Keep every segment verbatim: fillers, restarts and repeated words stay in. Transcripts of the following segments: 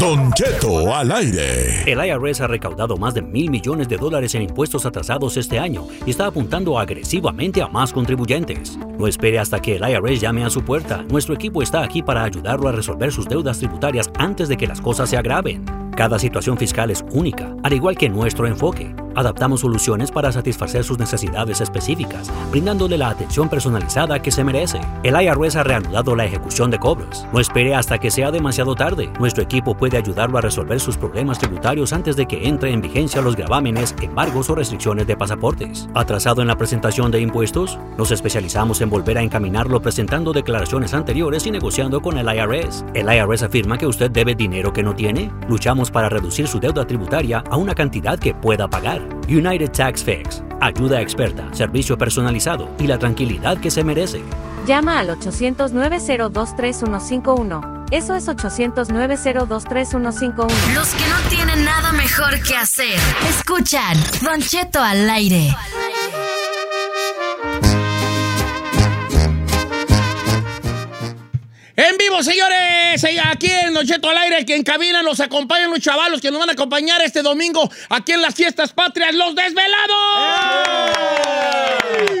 Don Cheto al aire. El I R S ha recaudado más de mil millones de dólares en impuestos atrasados este año y está apuntando agresivamente a más contribuyentes. No espere hasta que el I R S llame a su puerta. Nuestro equipo está aquí para ayudarlo a resolver sus deudas tributarias antes de que las cosas se agraven. Cada situación fiscal es única, al igual que nuestro enfoque. Adaptamos soluciones para satisfacer sus necesidades específicas, brindándole la atención personalizada que se merece. El I R S ha reanudado la ejecución de cobros. No espere hasta que sea demasiado tarde. Nuestro equipo puede ayudarlo a resolver sus problemas tributarios antes de que entre en vigencia los gravámenes, embargos o restricciones de pasaportes. ¿Atrasado en la presentación de impuestos? Nos especializamos en volver a encaminarlo presentando declaraciones anteriores y negociando con el I R S. ¿El I R S afirma que usted debe dinero que no tiene? Luchamos para reducir su deuda tributaria a una cantidad que pueda pagar. United Tax Fix. Ayuda experta, servicio personalizado y la tranquilidad que se merece. Llama al ochocientos, nueve cero dos, tres uno cinco uno. Eso es ochocientos, nueve cero dos, tres uno cinco uno. Los que no tienen nada mejor que hacer. Escuchan Don Cheto al aire. En vivo, señores, aquí en Don Cheto al aire, que en cabina nos acompañan los chavalos que nos van a acompañar este domingo aquí en las Fiestas Patrias, Los Desvelados. ¡Eh!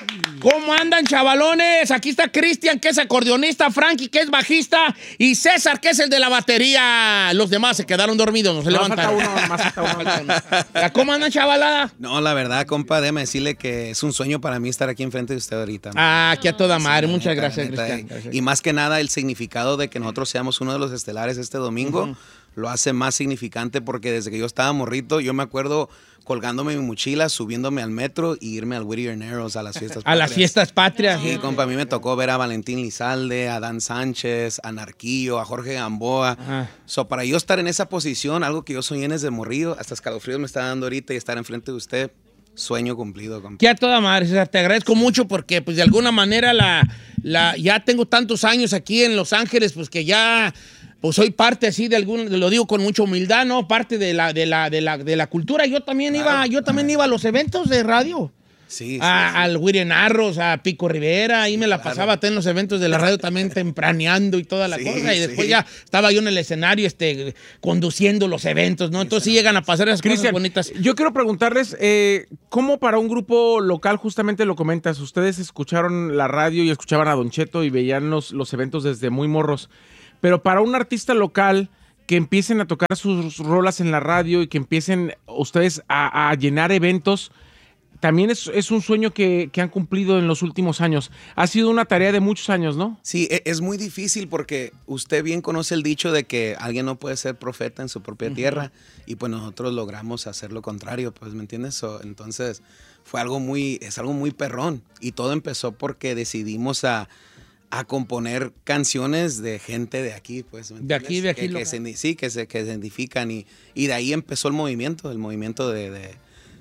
¿Cómo andan, chavalones? Aquí está Cristian, que es acordeonista, Frankie, que es bajista, y César, que es el de la batería. Los demás se quedaron dormidos, no se no, levantaron. Falta uno, más falta uno. ¿Cómo andan, chavalada? No, la verdad, compa, déjame decirle que es un sueño para mí estar aquí enfrente de usted ahorita. Ah, aquí a toda madre. Sí, Muchas neta, gracias, neta, Cristian. Y, gracias. y más que nada, el significado de que nosotros seamos uno de los estelares este domingo uh-huh. lo hace más significante porque desde que yo estaba morrito, yo me acuerdo colgándome mi mochila, subiéndome al metro y irme al Whittier Narrows a las fiestas patrias. A las fiestas patrias. Sí, compa, a mí me tocó ver a Valentín Lizalde, a Dan Sánchez, a Narquillo, a Jorge Gamboa. Ajá. So, para yo estar en esa posición, algo que yo soñé desde morrido, hasta escalofríos me está dando ahorita y estar enfrente de usted, sueño cumplido, compa. Que a toda madre, César, te agradezco mucho porque pues de alguna manera la, la, ya tengo tantos años aquí en Los Ángeles, pues que ya... Pues soy parte así de algún, lo digo con mucha humildad, ¿no? Parte de la, de la, de la, de la cultura. Yo también claro. iba, yo también iba a los eventos de radio. Sí, sí, a, sí. Al Whittier Narrows, a Pico Rivera, ahí sí, me la claro. pasaba en los eventos de la radio también tempraneando y toda la sí, cosa. Y después sí. ya estaba yo en el escenario este, conduciendo los eventos, ¿no? Entonces sí llegan a pasar esas Cristian, cosas bonitas. Yo quiero preguntarles, eh, ¿cómo para un grupo local, justamente lo comentas, ustedes escucharon la radio y escuchaban a Don Cheto y veían los, los eventos desde muy morros? Pero para un artista local que empiecen a tocar sus rolas en la radio y que empiecen ustedes a, a llenar eventos, también es, es un sueño que, que han cumplido en los últimos años. Ha sido una tarea de muchos años, ¿no? Sí, es muy difícil porque usted bien conoce el dicho de que alguien no puede ser profeta en su propia uh-huh. tierra y pues nosotros logramos hacer lo contrario, pues, ¿me entiendes? So, entonces fue algo muy, es algo muy perrón y todo empezó porque decidimos a... a componer canciones de gente de aquí, pues. De aquí, de aquí. Que, que se, sí, que se, que se identifican y, y de ahí empezó el movimiento, el movimiento de... de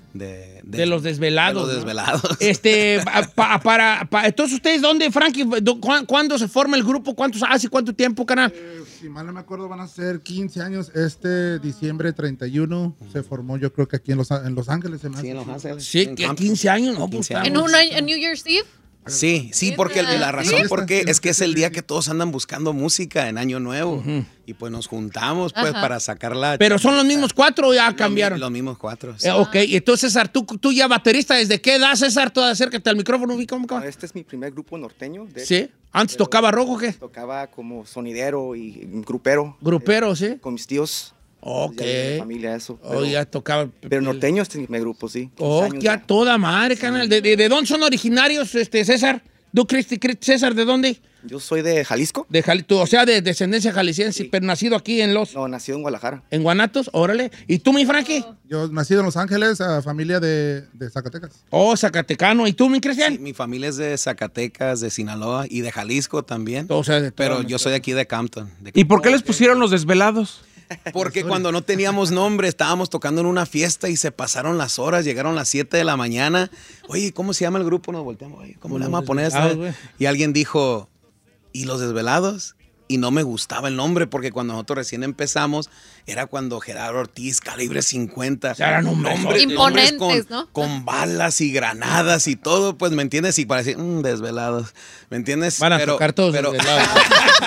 De, de, de los desvelados. De los desvelados. ¿No? Este, pa, para, pa, entonces, ¿ustedes dónde, Frankie? ¿Cuándo se forma el grupo? ¿Cuántos hace? ¿Cuánto tiempo, canal? Eh, si mal no me acuerdo, van a ser quince años. Este diciembre treinta y uno uh-huh. se formó, yo creo que aquí en Los, en Los Ángeles. Se me sí, en Los Ángeles. Sí, que quince años, ¿no? quince años. ¿En un año, en New Year's Eve? Sí, sí, porque la razón ¿Sí? porque es que es el día que todos andan buscando música en Año Nuevo uh-huh. y pues nos juntamos pues Ajá. para sacarla. ¿Pero son los mismos cuatro o ya cambiaron? Los, los mismos cuatro. Sí. Eh, ok, entonces César, ¿tú, tú ya baterista, ¿desde qué edad, César? Tú acércate al micrófono. ¿Cómo, cómo? Este es mi primer grupo norteño. De ¿Sí? hecho, ¿Antes tocaba rock o qué? Tocaba como sonidero y grupero. ¿Grupero, eh, sí? Con mis tíos. Ok. De familia, eso. Pero, oh, ya tocaba. Pero norteño este es mi grupo, sí. Oh, ya, ya toda madre, canal. ¿De, de, ¿De dónde son originarios, este, César? ¿Tú, Cristi, César, de dónde? Yo soy de Jalisco. De Jalisco, o sea, de descendencia jalisciense, sí. pero nacido aquí en Los... No, nacido en Guadalajara. ¿En Guanatos? Órale. ¿Y tú, mi Frankie? Yo nacido en Los Ángeles, a familia de, de Zacatecas. Oh, zacatecano. ¿Y tú, mi Cristian? Sí, mi familia es de Zacatecas, de Sinaloa y de Jalisco también. O sea, de pero yo soy aquí de Campton. De Campton. ¿Y por qué les pusieron Los Desvelados? Porque cuando no teníamos nombre, estábamos tocando en una fiesta y se pasaron las horas, llegaron las siete de la mañana. Oye, ¿cómo se llama el grupo? Nos volteamos, oye, ¿cómo le vamos a poner esta? Y alguien dijo, ¿y Los Desvelados? Y no me gustaba el nombre porque cuando nosotros recién empezamos, era cuando Gerardo Ortiz, Calibre cincuenta. Eran nombres, nombres imponentes, con, ¿no? Con balas y granadas y todo, pues, ¿me entiendes? Y para decir, mmm, desvelados, ¿me entiendes? Van a pero, tocar todos pero, desvelados.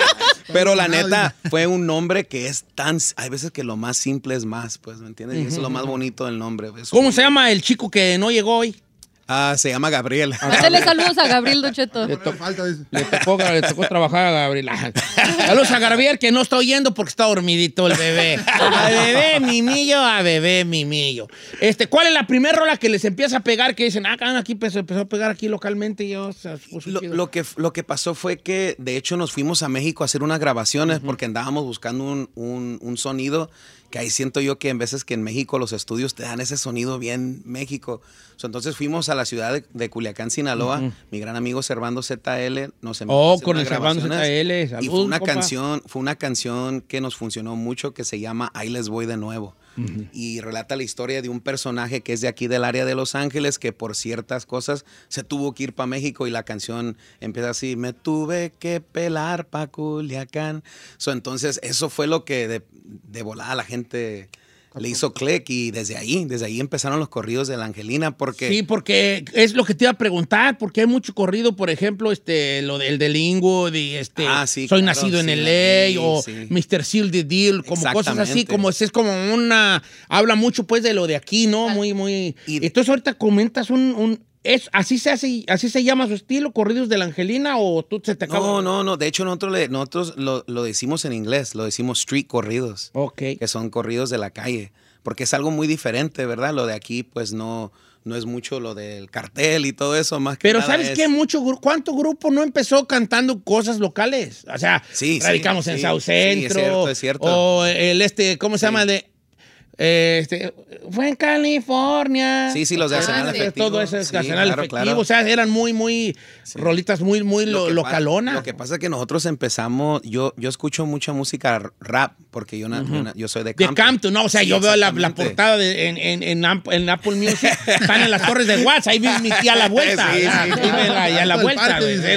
Pero la neta, fue un nombre que es tan... Hay veces que lo más simple es más, pues, ¿me entiendes? Y eso es lo más bonito del nombre. Eso ¿Cómo se llama el chico que no llegó hoy? Ah, se llama Gabriel. Dale saludos a Gabriel, Don Cheto. Le, to le, tocó, le tocó trabajar a Gabriel. Saludos a Gabriel, que no está oyendo porque está dormidito el bebé. A bebé, mimillo, a bebé, mimillo. Este, ¿cuál es la primera rola que les empieza a pegar? Que dicen, ah, aquí empezó, empezó a pegar aquí localmente. Y yo, o sea, lo, lo, que, lo que pasó fue que, de hecho, nos fuimos a México a hacer unas grabaciones uh-huh. porque andábamos buscando un, un, un sonido que ahí siento yo que en veces que en México los estudios te dan ese sonido bien México. So, entonces fuimos a la ciudad de, de Culiacán, Sinaloa. Uh-huh. Mi gran amigo Servando Z L nos envió Oh, con el Servando Z L. Salud, y fue una compa. canción, fue una canción que nos funcionó mucho que se llama Ahí les voy de nuevo. Uh-huh. Y relata la historia de un personaje que es de aquí del área de Los Ángeles que por ciertas cosas se tuvo que ir para México y la canción empieza así, me tuve que pelar pa' Culiacán. So, entonces eso fue lo que de, de volada la gente le hizo click y desde ahí, desde ahí empezaron los corridos de la Angelina porque... Sí, porque es lo que te iba a preguntar, porque hay mucho corrido, por ejemplo, este, lo del de Linwood y este, ah, sí, Soy claro, nacido en sí, L A sí, o sí. mister Seal the Deal, como cosas así, como es, es como una... Habla mucho pues de lo de aquí, ¿no? Muy, muy... Y, entonces ahorita comentas un... un ¿Es, así, se hace, ¿Así se llama su estilo, Corridos de la Angelina, o tú se te acaba? No, no, no. De hecho, nosotros, le, nosotros lo, lo decimos en inglés, lo decimos street corridos. Ok. Que son corridos de la calle. Porque es algo muy diferente, ¿verdad? Lo de aquí, pues, no, no es mucho lo del cartel y todo eso, más que Pero nada ¿sabes es... qué? Mucho, ¿Cuánto grupo no empezó cantando cosas locales? O sea, sí, radicamos sí, en sí, South Centro. Sí, es cierto, es cierto. O el este, ¿cómo se sí. llama? De... Este, fue en California. Sí, sí, los de Arsenal ah, Efectivo. Todo eso es sí, Arsenal claro, Efectivo. Claro. O sea, eran muy, muy sí. rolitas muy, muy lo, lo localonas. Lo que pasa es que nosotros empezamos, yo, yo escucho mucha música rap, porque yo, uh-huh. yo, yo soy de Campton. De Campton, no, o sea, sí, yo veo la, la portada de, en, en, en, en Apple Music, están en las torres de Watts, ahí vive mi tía a la vuelta. Sí, ya, sí. La, ya a la vuelta.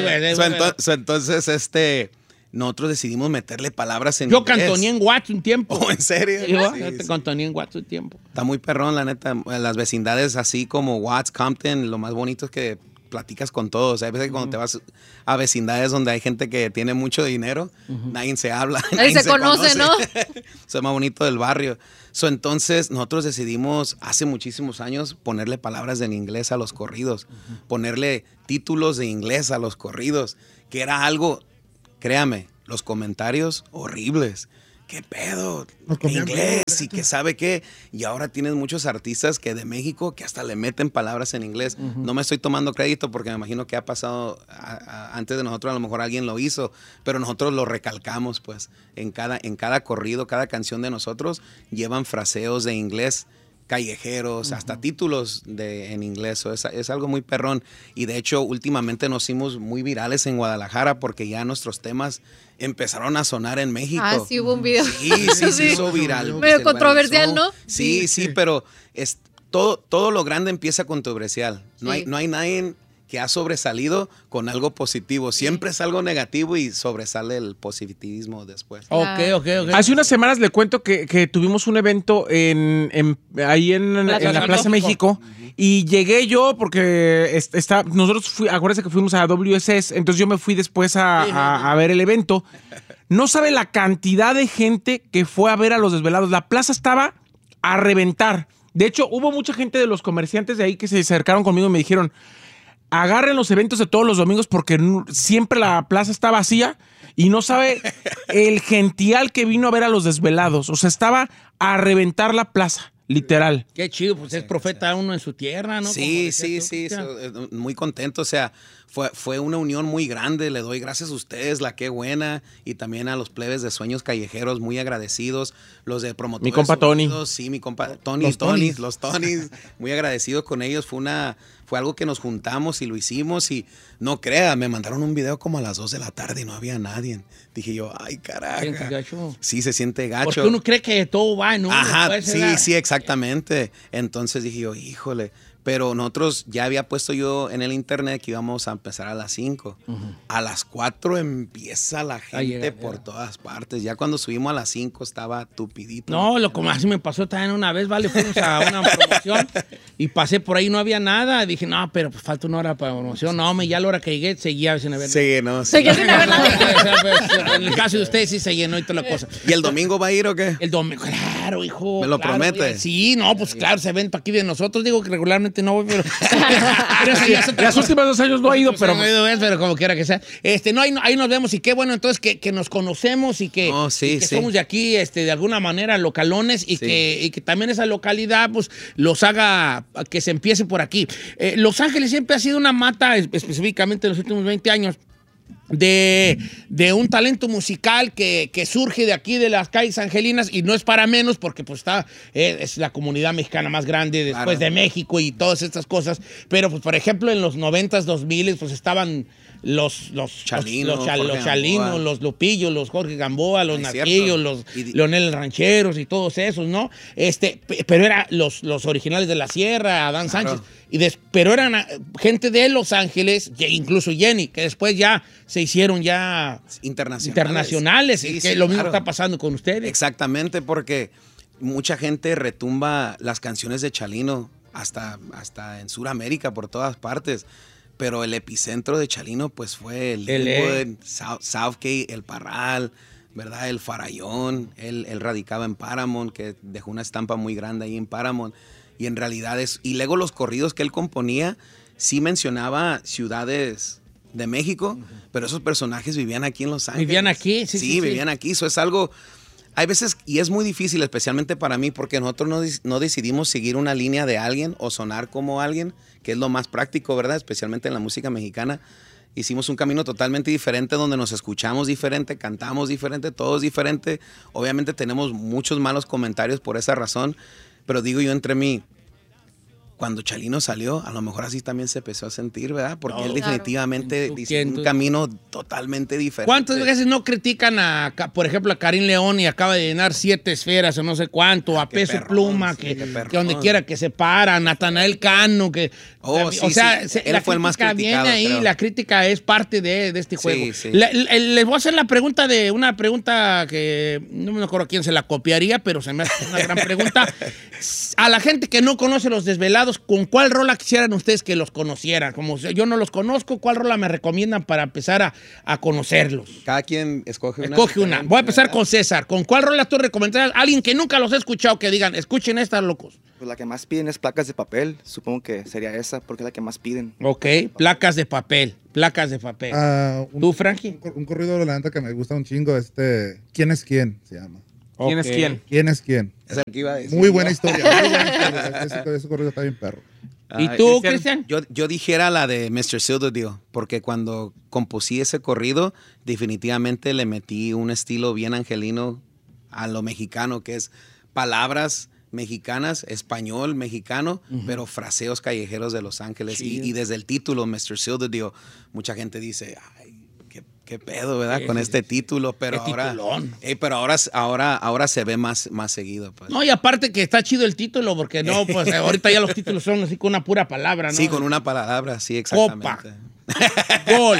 Entonces, este... Nosotros decidimos meterle palabras en Yo inglés. cantoné en Watts un tiempo. ¿Oh, en serio? Sí, yo sí, sí. cantoné en Watts un tiempo. Está muy perrón, la neta. Las vecindades así como Watts, Compton, lo más bonito es que platicas con todos. Hay veces que cuando uh-huh. te vas a vecindades donde hay gente que tiene mucho dinero, uh-huh. nadie se habla. Nadie, nadie se, se conoce, conoce, ¿no? Eso es más bonito del barrio. So, entonces, nosotros decidimos hace muchísimos años ponerle palabras en inglés a los corridos, uh-huh. ponerle títulos de inglés a los corridos, que era algo, créame, los comentarios horribles. ¿Qué pedo? En inglés y que sabe qué. Y ahora tienes muchos artistas que de México que hasta le meten palabras en inglés. Uh-huh. No me estoy tomando crédito porque me imagino que ha pasado a, a, antes de nosotros, a lo mejor alguien lo hizo, pero nosotros lo recalcamos, pues. En cada, en cada corrido, cada canción de nosotros llevan fraseos de inglés callejeros, uh-huh. hasta títulos de, en inglés. So, es, es algo muy perrón. Y de hecho, últimamente nos hicimos muy virales en Guadalajara porque ya nuestros temas empezaron a sonar en México. Ah, sí, hubo un video. Sí, sí, se hizo viral. Medio controversial, ¿no? Sí, sí, sí, pero es, todo, todo lo grande empieza controversial. No, sí. hay, no hay nadie que ha sobresalido con algo positivo. Siempre es algo negativo y sobresale el positivismo después. Ok, ok, ok. Hace unas semanas le cuento que, que tuvimos un evento en, en, ahí en, en la Plaza México. Uh-huh. Y llegué yo porque está, nosotros, fui, acuérdense que fuimos a W S S, entonces yo me fui después a, a, a ver el evento. No sabe la cantidad de gente que fue a ver a los Desvelados. La plaza estaba a reventar. De hecho, hubo mucha gente de los comerciantes de ahí que se acercaron conmigo y me dijeron, agarren los eventos de todos los domingos porque siempre la plaza está vacía y no sabe el gential que vino a ver a los Desvelados. O sea, estaba a reventar la plaza. Literal. Qué chido, pues sí, es profeta sí. uno en su tierra, ¿no? Sí, sí, sí, sí, muy contento, o sea, fue, fue una unión muy grande, le doy gracias a ustedes, la qué buena, y también a los plebes de Sueños Callejeros, muy agradecidos, los de promotores. Mi compa Tony. Sí, mi compa Tony, los Tony, los Tonys, muy agradecido con ellos, fue una... Fue algo que nos juntamos y lo hicimos y no crea, me mandaron un video como a las dos de la tarde y no había nadie. Dije yo, ay, carajo. ¿Se siente gacho? Sí, se siente gacho. Porque uno cree que todo va, ¿no? Ajá, sí, sí, exactamente. Entonces dije yo, híjole, Pero nosotros ya había puesto yo en el internet que íbamos a empezar a las cinco. Uh-huh. A las cuatro empieza la gente llega, por llega. todas partes. Ya cuando subimos a las cinco estaba tupidito. No, lo como así me pasó también una vez, ¿vale? Fuimos a una promoción y pasé por ahí, no había nada. Dije, no, pero pues falta una hora para la promoción. No, me ya a la hora que llegué seguía sin haber nada. Sí, no. Sí. Seguía sin haber nada. En el caso de ustedes sí se llenó y toda la cosa. ¿Y el domingo va a ir o qué? El domingo, claro, hijo. ¿Me lo claro, promete? Sí, no, pues claro, se ven para aquí de nosotros. Digo que regularmente no voy, pero... pero sí, los últimos dos años no ha ido, pero... No he ido, pero como quiera que sea. Este, no, ahí, ahí nos vemos y qué bueno entonces que, que nos conocemos y que, oh, sí, y que sí. somos de aquí, este, de alguna manera localones y, sí. que, y que también esa localidad pues los haga que se empiece por aquí. Eh, Los Ángeles siempre ha sido una mata, específicamente en los últimos veinte años, De, de un talento musical que, que surge de aquí, de las calles angelinas, y no es para menos porque pues está, eh, es la comunidad mexicana más grande después claro. de México y todas estas cosas, pero pues por ejemplo en los noventas, dos miles pues estaban los los Chalino, los, los, los, los Chalinos, los Lupillos, los Jorge Gamboa, los Naquillos, los y... Leonel Rancheros y todos esos, ¿no? Este, pero eran los, los originales de la Sierra, Adán claro. Sánchez, y des, pero eran gente de Los Ángeles, incluso Jenny, que después ya se hicieron ya internacionales, internacionales sí, y que sí, lo mismo claro. está pasando con ustedes. Exactamente, porque mucha gente retumba las canciones de Chalino hasta, hasta en Sudamérica, por todas partes. Pero el epicentro de Chalino, pues, fue el Linwood, South, Southgate, el Parral, ¿verdad? El Farallón. Él, él radicaba en Paramount, que dejó una estampa muy grande ahí en Paramount. Y en realidad es... Y luego los corridos que él componía, sí mencionaba ciudades de México, uh-huh. pero esos personajes vivían aquí en Los Ángeles. ¿Vivían aquí? Sí, sí, sí, sí. vivían aquí. Eso es algo... Hay veces, y es muy difícil, especialmente para mí, porque nosotros no, no decidimos seguir una línea de alguien o sonar como alguien, que es lo más práctico, ¿verdad? Especialmente en la música mexicana. Hicimos un camino totalmente diferente donde nos escuchamos diferente, cantamos diferente, todo es diferente. Obviamente tenemos muchos malos comentarios por esa razón, pero digo yo entre mí, cuando Chalino salió, a lo mejor así también se empezó a sentir, ¿verdad? Porque no, él definitivamente claro. dice un camino totalmente diferente. ¿Cuántas veces no critican a, por ejemplo, a Karim León y acaba de llenar siete esferas o no sé cuánto, a Peso perrón, Pluma, sí, que, que donde quiera que se para, Natanael Cano, que... Oh, sí, o sea, sí. Se, él la fue el más criticado, viene ahí, creo. La crítica es parte de, de este juego. Sí, sí. Le, le, les voy a hacer la pregunta de una pregunta que no me acuerdo a quién se la copiaría, pero se me hace una gran pregunta. A la gente que no conoce Los Desvelados, ¿con cuál rola quisieran ustedes que los conocieran? Como yo no los conozco, ¿cuál rola me recomiendan para empezar a, a conocerlos? Cada quien escoge una. Escoge una. Voy a empezar con César. ¿Con cuál rola tú recomendarías a alguien que nunca los ha escuchado que digan, escuchen estas, locos? Pues la que más piden es Placas de Papel. Supongo que sería esa, porque es la que más piden. Ok, Placas de Papel. Placas de Papel. Uh, un, ¿Tú, Frankie? Un, un corrido de la neta que me gusta un chingo, este... ¿Quién es quién? Se llama. ¿Quién okay. es quién? ¿Quién es quién? Es el que iba a decir. Muy buena historia. Muy buena historia. Ese, ese corrido está bien perro. ¿Y tú, Cristian? Yo, yo dijera la de mister Silverdeal, porque cuando compusí ese corrido, definitivamente le metí un estilo bien angelino a lo mexicano, que es palabras mexicanas, español mexicano, uh-huh. pero fraseos callejeros de Los Ángeles. Sí. Y, y desde el título, mister Silverdeal, mucha gente dice, ay, qué, qué pedo, ¿verdad? Sí, con este sí. título, pero ahora, eh, pero ahora, ahora, ahora se ve más, más seguido. Pues. No, y aparte que está chido el título, porque no, pues ahorita ya los títulos son así con una pura palabra, ¿no? Sí, con una palabra, sí, exactamente. Copa. Gol.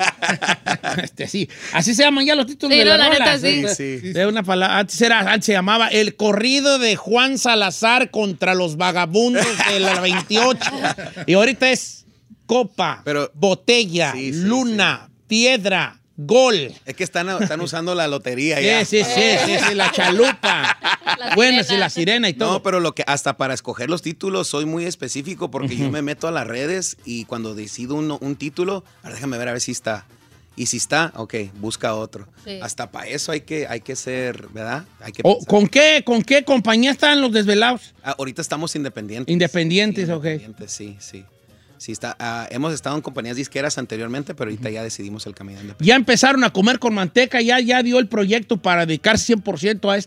Este, sí. Así se llaman ya los títulos sí, de no, la rola. Sí, sí. sí. De una palabra. Antes, era, antes se llamaba El corrido de Juan Salazar contra los vagabundos de la veintiocho. Y ahorita es Copa, Pero, Botella, sí, sí, Luna, sí. Piedra, Gol. Es que están, están usando la lotería sí, ya. Sí, sí, sí, sí, sí, la chalupa. La bueno, sí, la sirena y todo. No, pero lo que hasta para escoger los títulos soy muy específico porque uh-huh. yo me meto a las redes y cuando decido un, un título, a ver, déjame ver a ver si está. Y si está, ok, busca otro. Sí. Hasta para eso hay que, hay que ser, ¿verdad? Hay que oh, ¿con, qué, ¿Con qué compañía están Los Desvelados? Ah, ahorita estamos independientes. Independientes, sí, ok. Independientes, sí, sí. Sí, está, uh, hemos estado en compañías disqueras anteriormente, pero ahorita ya decidimos el camino independiente. ¿Ya empezaron a comer con manteca? ¿Ya, ya dio el proyecto para dedicar cien por ciento a esto?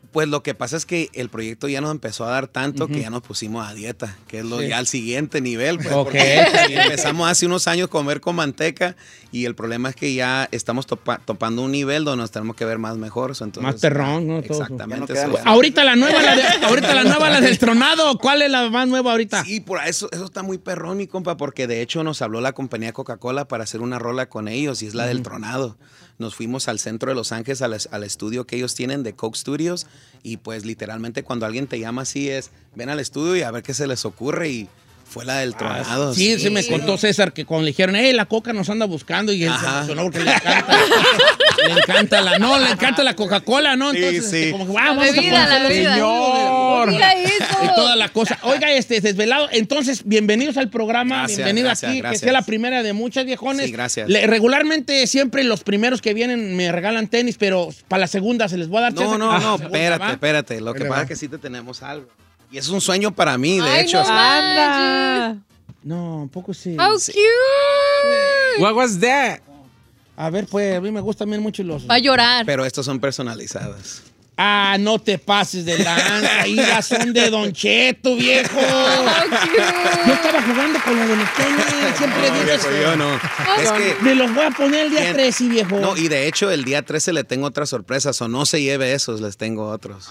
Pues lo que pasa es que el proyecto ya nos empezó a dar tanto uh-huh. que ya nos pusimos a dieta, que es lo sí. ya al siguiente nivel. Pues, okay. Empezamos hace unos años a comer con manteca y el problema es que ya estamos topa, topando un nivel donde nos tenemos que ver más mejor. Entonces, más perrón, ¿no? Exactamente. No eso, ahorita la nueva, la de, ahorita la nueva, la del Tronado. ¿Cuál es la más nueva ahorita? Sí, por eso, eso está muy perrón, mi compa, porque de hecho nos habló la compañía Coca-Cola para hacer una rola con ellos y es la uh-huh. del Tronado. Nos fuimos al centro de Los Ángeles, al, al estudio que ellos tienen de Coke Studios y pues literalmente cuando alguien te llama así es, ven al estudio y a ver qué se les ocurre y fue la del Tronado. Ah, sí, sí, sí, me contó César que cuando le dijeron, hey, la Coca nos anda buscando y él Ajá. se emocionó porque le encanta, le encanta la, no, le encanta la Coca-Cola, ¿no? Entonces, sí, sí. Este, como que, wow, vamos la bebida, a la bebida. Señor. Mira eso. Y toda la cosa. Oiga, este, Desvelado, entonces, bienvenidos al programa, gracias, bienvenido gracias, aquí, gracias. que sea la primera de muchas, viejones. Sí, gracias. Le, regularmente, siempre los primeros que vienen me regalan tenis, pero para la segunda se les voy a dar No, chance. no, Ah, no, segunda, espérate, ¿va? espérate. Lo que pasa es que sí te tenemos algo. Y es un sueño para mí, de Ay, hecho. No, anda. No, un poco sí. How sí. cute. What was that? A ver, pues, a mí me gustan bien mucho los... Va a llorar. Pero estos son personalizados. Ah, no te pases de lanza. Ahí las son de Don Cheto, viejo. Yo estaba jugando con los de los tenis. Siempre No, digo viejo, eso. yo no. Es que... Me los voy a poner el día trece, viejo. No, y de hecho, el día trece le tengo otras sorpresas. O no se lleve esos, les tengo otros.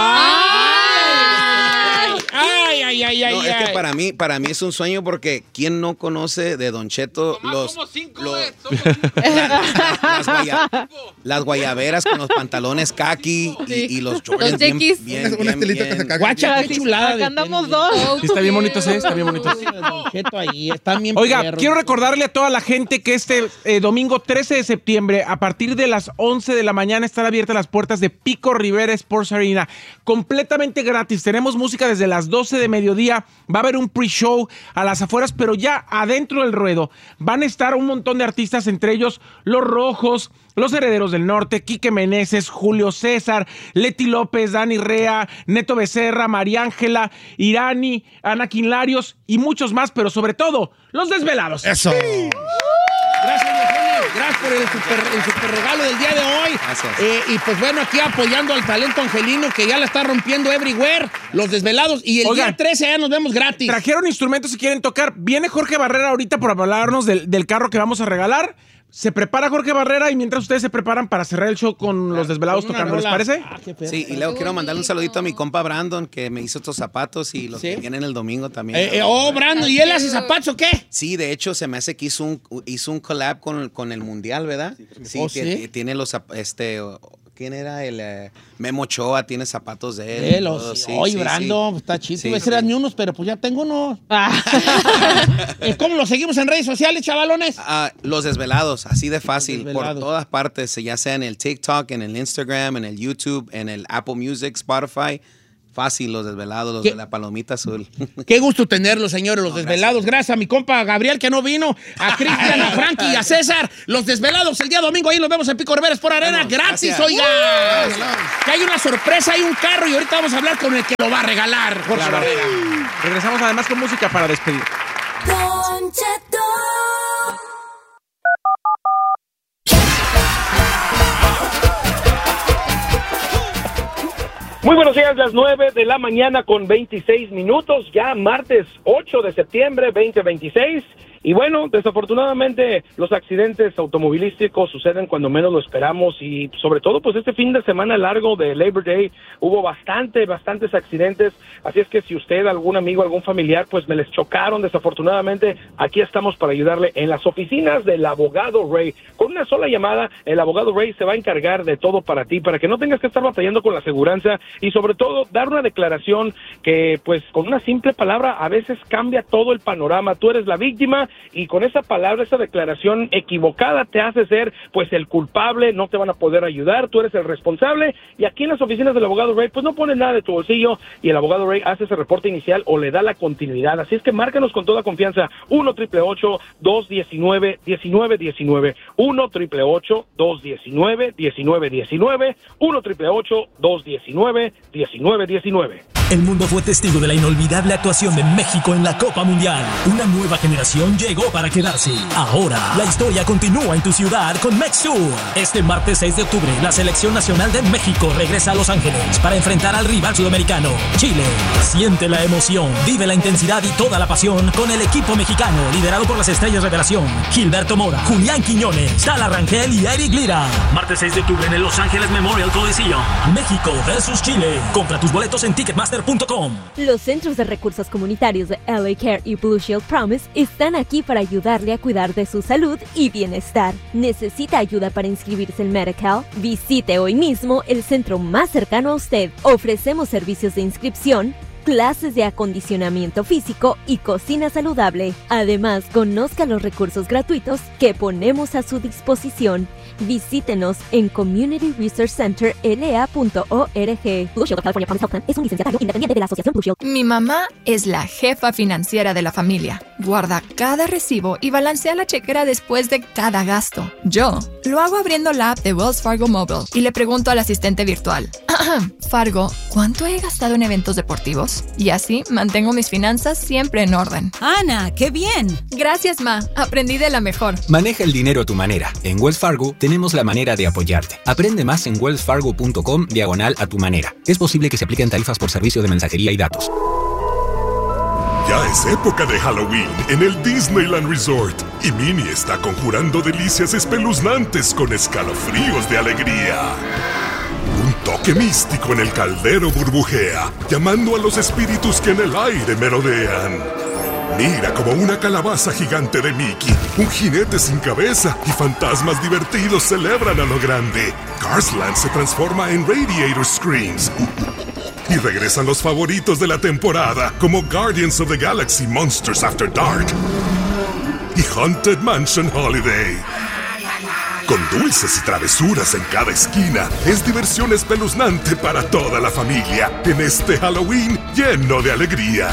Ay, ay, ay, ay, No, ay. es que para mí, para mí es un sueño porque ¿quién no conoce de Don Cheto los, los las, las, guaya, las guayaberas con los pantalones khaki y, y los Jordans Los bien, tequis. bien, Una bien, estilita bien. que se caga. Guacha, qué chulada. Acá de andamos tenis. dos. Sí, está bien bonito, ¿sí? Está bien bonito. Don Cheto ahí, están bien Oiga, perros. quiero recordarle a toda la gente que este eh, domingo trece de septiembre, a partir de las once de la mañana, están abiertas las puertas de Pico Rivera Sports Arena. Completamente gratis. Tenemos música desde las doce de mediodía. Va a haber un pre-show a las afueras, pero ya adentro del ruedo van a estar un montón de artistas, entre ellos Los Rojos, Los Herederos del Norte, Quique Meneses, Julio César, Leti López, Dani Rea, Neto Becerra, María Ángela, Irani, Anakin Larios y muchos más, pero sobre todo, Los Desvelados. Eso. Sí. Gracias, viejones. Gracias por el super, el super regalo del día de hoy. Gracias. Eh, y pues bueno, aquí apoyando al talento angelino que ya la está rompiendo everywhere, Los Desvelados. Y el Oigan, día trece ya nos vemos gratis. Trajeron instrumentos si quieren tocar. Viene Jorge Barrera ahorita por hablarnos del, del carro que vamos a regalar. Se prepara Jorge Barrera y mientras ustedes se preparan para cerrar el show con Los Desvelados Con una tocando, ¿les rola. parece? Ah, qué perro. Sí, y luego quiero mandarle un saludito a mi compa Brandon que me hizo estos zapatos y los ¿Sí? que vienen el domingo también. Eh, eh, oh, Brandon, ¿y él hace zapatos o qué? Sí, de hecho se me hace que hizo un, hizo un collab con, con el Mundial, ¿verdad? Sí, Oh, que- ¿sí? que tiene los zap- este ¿quién era? El eh, Memo Ochoa tiene zapatos de él. Eh, y los- todo, sí, Oye, sí, Brandon, sí. está chido. Sí, Iba a ser sí. ni unos, pero pues ya tengo unos. Eh, ¿Cómo los seguimos en redes sociales, chavalones? Ah, los Desvelados, así de fácil, Desvelados. por todas partes, ya sea en el TikTok, en el Instagram, en el YouTube, en el Apple Music, Spotify. Fácil, Los Desvelados, los ¿Qué? de la palomita azul. Qué gusto tenerlos, señores, Los No, Desvelados. Gracias a mi compa Gabriel que no vino, a Cristian, a Frankie y a César. Los Desvelados el día domingo. Ahí nos vemos en Pico Rivera por Arena. Vamos, Gratis, gracias. oiga. Que hay una sorpresa, hay un carro y ahorita vamos a hablar con el que lo va a regalar, Jorge Claro. Barrera. Regresamos además con música para despedir. Don Cheto. Muy buenos días, las nueve de la mañana con veintiséis minutos, ya martes ocho de septiembre veinte veintiséis. Y bueno, desafortunadamente los accidentes automovilísticos suceden cuando menos lo esperamos y sobre todo pues este fin de semana largo de Labor Day hubo bastante, bastantes accidentes, así es que si usted, algún amigo, algún familiar pues me les chocaron desafortunadamente, aquí estamos para ayudarle en las oficinas del abogado Ray. Con una sola llamada, el abogado Ray se va a encargar de todo para ti, para que no tengas que estar batallando con la aseguranza y sobre todo dar una declaración que pues con una simple palabra a veces cambia todo el panorama. Tú eres la víctima y con esa palabra, esa declaración equivocada te hace ser pues el culpable, no te van a poder ayudar, tú eres el responsable y aquí en las oficinas del abogado Ray pues no pones nada de tu bolsillo y el abogado Ray hace ese reporte inicial o le da la continuidad, así es que márcanos con toda confianza uno triple ocho dos diecinueve diecinueve diecinueve uno triple ocho dos diecinueve diecinueve diecinueve uno triple ocho dos diecinueve diecinueve diecinueve. El mundo fue testigo de la inolvidable actuación de México en la Copa Mundial. Una nueva generación llegó para quedarse. Ahora, la historia continúa en tu ciudad con MexTour. Este martes seis de octubre, la Selección Nacional de México regresa a Los Ángeles para enfrentar al rival sudamericano, Chile. Siente la emoción, vive la intensidad y toda la pasión con el equipo mexicano, liderado por las estrellas revelación, Gilberto Mora, Julián Quiñones, Tala Rangel y Eric Lira. Martes seis de octubre en el Los Ángeles Memorial Coliseum. México versus Chile. Compra tus boletos en Ticketmaster punto com. Los Centros de Recursos Comunitarios de L A Care y Blue Shield Promise están aquí para ayudarle a cuidar de su salud y bienestar. ¿Necesita ayuda para inscribirse en Medi-Cal? Visite hoy mismo el centro más cercano a usted. Ofrecemos servicios de inscripción, clases de acondicionamiento físico y cocina saludable. Además, conozca los recursos gratuitos que ponemos a su disposición. Visítenos en community research center l a punto org. Blue Shield of California Promise Health Plan es un licenciatario independiente de la Asociación Blue Shield. Mi mamá es la jefa financiera de la familia. Guarda cada recibo y balancea la chequera después de cada gasto. Yo lo hago abriendo la app de Wells Fargo Mobile y le pregunto al asistente virtual: Fargo, ¿cuánto he gastado en eventos deportivos? Y así mantengo mis finanzas siempre en orden. Ana, ¡qué bien! Gracias, Ma. Aprendí de la mejor. Maneja el dinero a tu manera. En Wells Fargo tenemos la manera de apoyarte. Aprende más en wells fargo punto com diagonal a tu manera. Es posible que se apliquen tarifas por servicio de mensajería y datos. Ya es época de Halloween en el Disneyland Resort y Minnie está conjurando delicias espeluznantes con escalofríos de alegría. Un toque místico en el caldero burbujea, llamando a los espíritus que en el aire merodean. Mira como una calabaza gigante de Mickey, un jinete sin cabeza y fantasmas divertidos celebran a lo grande. Carsland se transforma en Radiator Screams. Y regresan los favoritos de la temporada, como Guardians of the Galaxy Monsters After Dark y Haunted Mansion Holiday. Con dulces y travesuras en cada esquina, es diversión espeluznante para toda la familia en este Halloween lleno de alegría.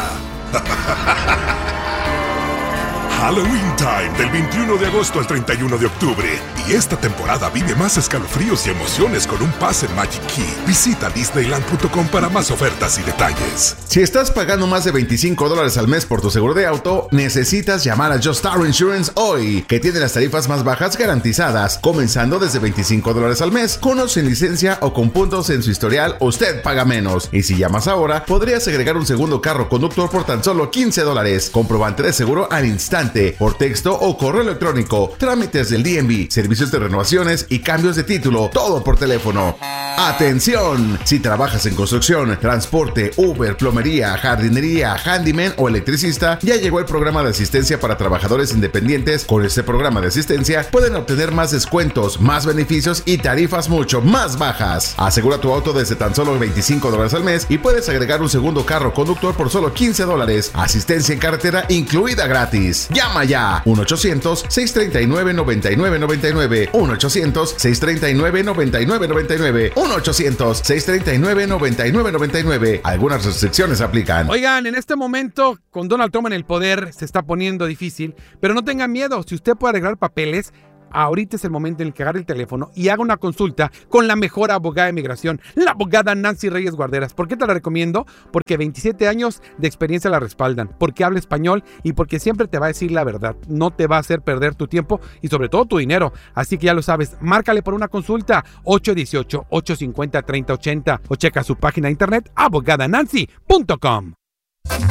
Halloween Time, del veintiuno de agosto al treinta y uno de octubre. Y esta temporada vive más escalofríos y emociones con un pase en Magic Key. Visita disneyland punto com para más ofertas y detalles. Si estás pagando más de veinticinco dólares al mes por tu seguro de auto, necesitas llamar a Just Auto Insurance hoy, que tiene las tarifas más bajas garantizadas, comenzando desde veinticinco dólares al mes. Con o sin licencia o con puntos en su historial, usted paga menos. Y si llamas ahora, podrías agregar un segundo carro conductor por tan solo quince dólares. Comprobante de seguro al instante, por texto o correo electrónico, trámites del D M V, servicios de renovaciones y cambios de título, todo por teléfono. ¡Atención! Si trabajas en construcción, transporte, Uber, plomería, jardinería, handyman o electricista, ya llegó el programa de asistencia para trabajadores independientes. Con este programa de asistencia pueden obtener más descuentos, más beneficios y tarifas mucho más bajas. Asegura tu auto desde tan solo veinticinco dólares al mes y puedes agregar un segundo carro conductor por solo quince dólares. Asistencia en carretera incluida gratis. ¡Llama ya! uno ochocientos, seiscientos treinta y nueve, noventa y nueve noventa y nueve. uno ochocientos, seiscientos treinta y nueve, noventa y nueve noventa y nueve. uno ochocientos, seiscientos treinta y nueve, noventa y nueve noventa y nueve. Algunas restricciones aplican. Oigan, en este momento, con Donald Trump en el poder, se está poniendo difícil, pero no tengan miedo. Si usted puede arreglar papeles, ahorita es el momento en el que agarre el teléfono y haga una consulta con la mejor abogada de migración, la abogada Nancy Reyes Guarderas. ¿Por qué te la recomiendo? Porque veintisiete años de experiencia la respaldan, porque habla español y porque siempre te va a decir la verdad. No te va a hacer perder tu tiempo y sobre todo tu dinero. Así que ya lo sabes, márcale por una consulta ocho uno ocho, ocho cinco cero, tres cero ocho cero o checa su página de internet abogada nancy punto com.